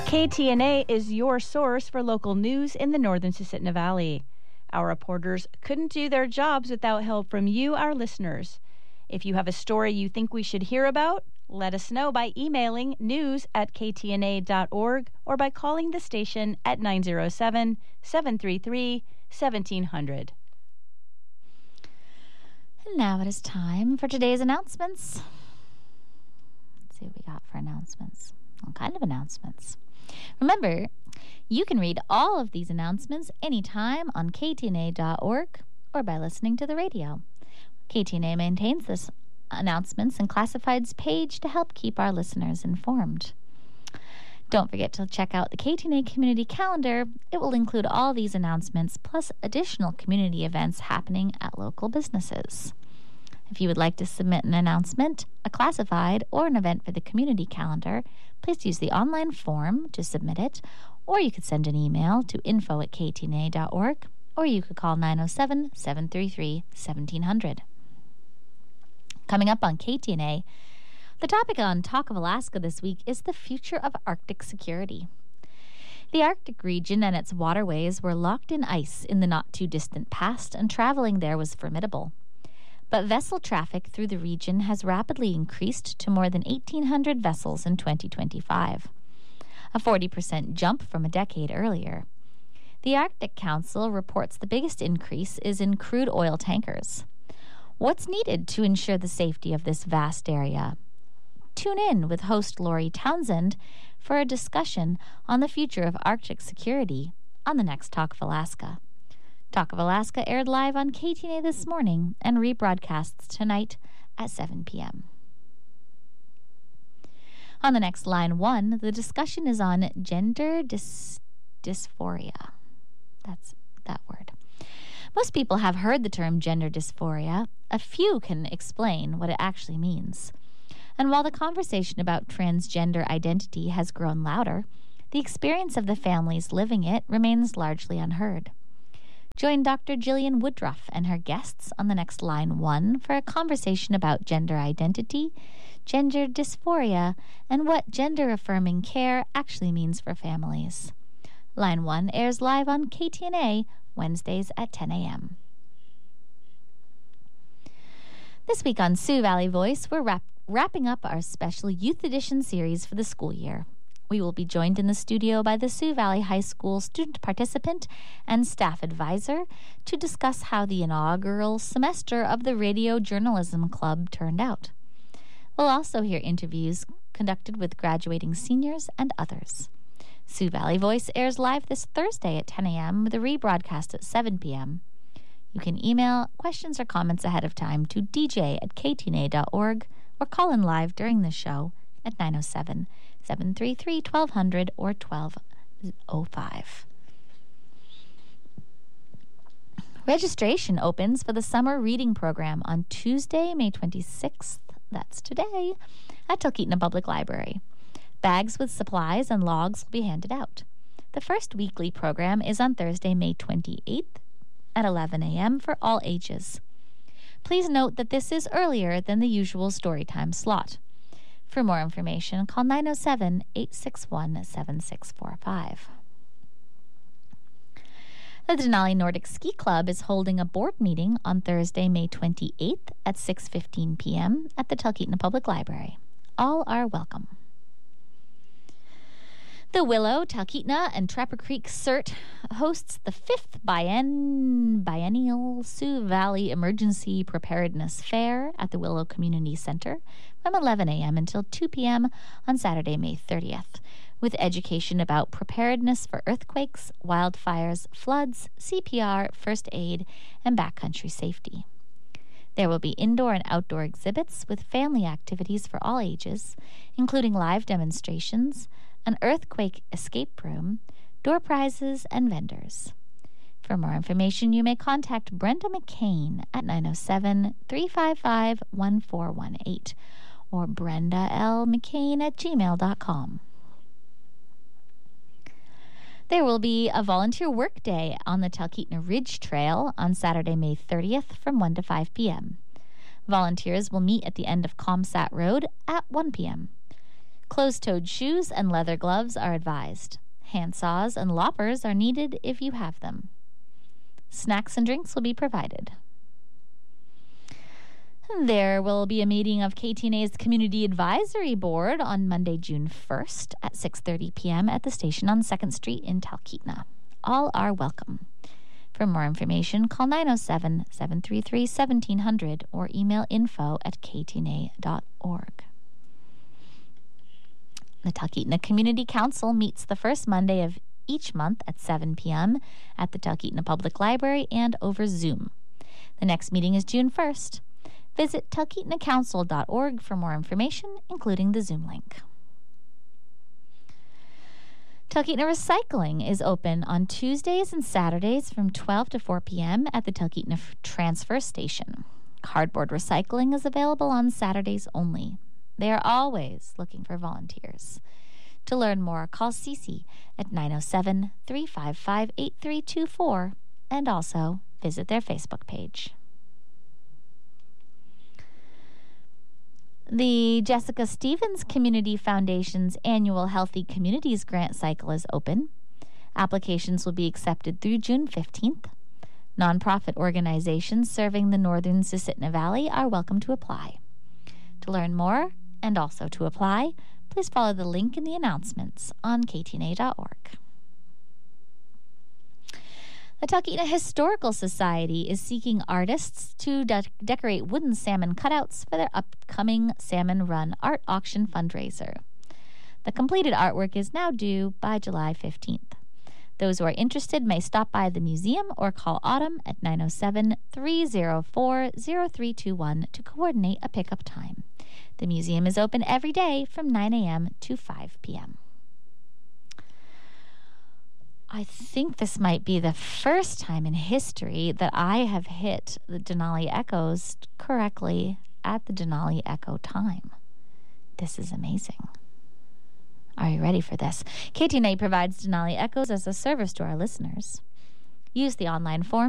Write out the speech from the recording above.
KTNA is your source for local news in the northern Susitna Valley. Our reporters couldn't do their jobs without help from you, our listeners. If you have a story you think we should hear about, let us know by emailing news@ktna.org or by calling the station at 907-733-1700. And now it is time for today's announcements. Let's see what we got for announcements. All kind of announcements. Remember, you can read all of these announcements anytime on ktna.org or by listening to the radio. KTNA maintains this announcements and classifieds page to help keep our listeners informed. Don't forget to check out the KTNA community calendar. It will include all these announcements plus additional community events happening at local businesses. If you would like to submit an announcement, a classified, or an event for the community calendar, please use the online form to submit it, or you could send an email to info@ktna.org, or you could call 907-733-1700. Coming up on KTNA, the topic on Talk of Alaska this week is the future of Arctic security. The Arctic region and its waterways were locked in ice in the not-too-distant past, and traveling there was formidable. But vessel traffic through the region has rapidly increased to more than 1,800 vessels in 2025, a 40% jump from a decade earlier. The Arctic Council reports the biggest increase is in crude oil tankers. What's needed to ensure the safety of this vast area? Tune in with host Lori Townsend for a discussion on the future of Arctic security on the next Talk of Alaska. Talk of Alaska aired live on KTNA this morning and rebroadcasts tonight at 7 p.m. On the next Line 1, the discussion is on gender dysphoria. That's that word. Most people have heard the term gender dysphoria. A few can explain what it actually means. And while the conversation about transgender identity has grown louder, the experience of the families living it remains largely unheard. Join Dr. Jillian Woodruff and her guests on the next Line 1 for a conversation about gender identity, gender dysphoria, and what gender-affirming care actually means for families. Line 1 airs live on KTNA Wednesdays at 10 a.m. This week on Sioux Valley Voice, we're wrapping up our special Youth Edition series for the school year. We will be joined in the studio by the Sioux Valley High School student participant and staff advisor to discuss how the inaugural semester of the Radio Journalism Club turned out. We'll also hear interviews conducted with graduating seniors and others. Sioux Valley Voice airs live this Thursday at 10 a.m. with a rebroadcast at 7 p.m. You can email questions or comments ahead of time to dj@ktna.org or call in live during the show at 907-733-1200 or 1205. Registration opens for the summer reading program on Tuesday, May 26th, that's today, at Talkeetna Public Library. Bags with supplies and logs will be handed out. The first weekly program is on Thursday, May 28th at 11 a.m. for all ages. Please note that this is earlier than the usual storytime slot. For more information, call 907-861-7645. The Denali Nordic Ski Club is holding a board meeting on Thursday, May 28th at 6:15 p.m. at the Talkeetna Public Library. All are welcome. The Willow, Talkeetna, and Trapper Creek CERT hosts the 5th Biennial Sioux Valley Emergency Preparedness Fair at the Willow Community Center from 11 a.m. until 2 p.m. on Saturday, May 30th, with education about preparedness for earthquakes, wildfires, floods, CPR, first aid, and backcountry safety. There will be indoor and outdoor exhibits with family activities for all ages, including live demonstrations, an earthquake escape room, door prizes, and vendors. For more information, you may contact Brenda McCain at 907-355-1418 or brendalmccain@gmail.com. There will be a volunteer work day on the Talkeetna Ridge Trail on Saturday, May 30th from 1 to 5 p.m. Volunteers will meet at the end of Comsat Road at 1 p.m. Closed-toed shoes and leather gloves are advised. Handsaws and loppers are needed if you have them. Snacks and drinks will be provided. There will be a meeting of KTNA's Community Advisory Board on Monday, June 1st at 6:30 p.m. at the station on 2nd Street in Talkeetna. All are welcome. For more information, call 907-733-1700 or email info@ktna.org. The Talkeetna Community Council meets the first Monday of each month at 7 p.m. at the Talkeetna Public Library and over Zoom. The next meeting is June 1st. Visit talkeetnacouncil.org for more information, including the Zoom link. Talkeetna Recycling is open on Tuesdays and Saturdays from 12 to 4 p.m. at the Talkeetna Transfer Station. Cardboard recycling is available on Saturdays only. They are always looking for volunteers. To learn more, call Cece at 907-355-8324 and also visit their Facebook page. The Jessica Stevens Community Foundation's annual Healthy Communities Grant Cycle is open. Applications will be accepted through June 15th. Nonprofit organizations serving the northern Susitna Valley are welcome to apply. To learn more and also to apply, please follow the link in the announcements on ktna.org. The Talkeetna Historical Society is seeking artists to decorate wooden salmon cutouts for their upcoming Salmon Run art auction fundraiser. The completed artwork is now due by July 15th. Those who are interested may stop by the museum or call Autumn at 907-304-0321 to coordinate a pickup time. The museum is open every day from 9 a.m. to 5 p.m. I think this might be the first time in history that I have hit the Denali Echoes correctly at the Denali Echo time. This is amazing. Are you ready for this? KTNA provides Denali Echoes as a service to our listeners. Use the online form